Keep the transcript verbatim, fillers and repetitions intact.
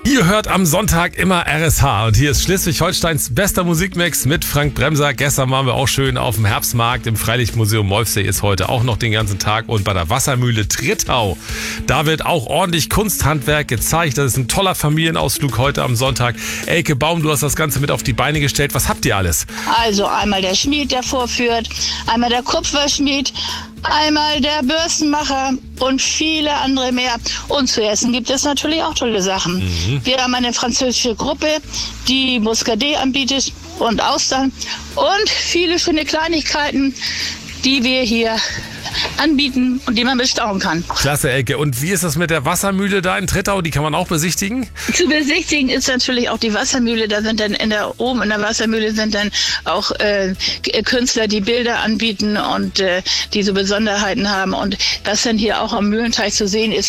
Ihr hört am Sonntag immer R S H und hier ist Schleswig-Holsteins bester Musikmix mit Frank Bremser. Gestern waren wir auch schön auf dem Herbstmarkt im Freilichtmuseum Molfsee, ist heute auch noch den ganzen Tag, und bei der Wassermühle Trittau. Da wird auch ordentlich Kunsthandwerk gezeigt. Das ist ein toller Familienausflug heute am Sonntag. Elke Baum, du hast das Ganze mit auf die Beine gestellt. Was habt ihr alles? Also einmal der Schmied, der vorführt, einmal der Kupferschmied, einmal der Bürstenmacher und viele andere mehr. Und zu essen gibt es natürlich auch tolle Sachen. Mhm. Wir haben eine französische Gruppe, die Muscadet anbietet und Austern und viele schöne Kleinigkeiten, die wir hier anbieten und die man bestaunen kann. Klasse, Elke. Und wie ist das mit der Wassermühle da in Trittau? Die kann man auch besichtigen? Zu besichtigen ist natürlich auch die Wassermühle. Da sind dann in der, oben in der Wassermühle sind dann auch äh, Künstler, die Bilder anbieten und äh, die so Besonderheiten haben. Und was dann hier auch am Mühlenteich zu sehen ist,